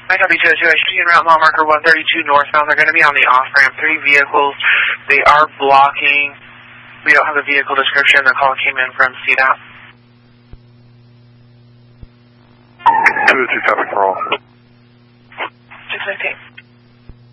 I copy 202. I should be en route mile marker 132 northbound. They're going to be on the off-ramp. 3 vehicles. They are blocking. We don't have a vehicle description. The call came in from CDOT. 202 copy for all. 619.